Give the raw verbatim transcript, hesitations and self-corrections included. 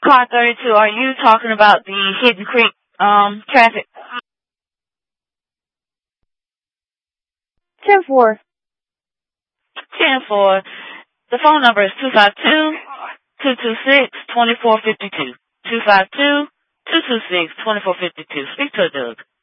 Car thirty-two, are you talking about the Hidden Creek um traffic? ten four. ten four. The phone number is two five two, two two six, two four five two. two five two, two two six, two four five two. Speak to a Doug.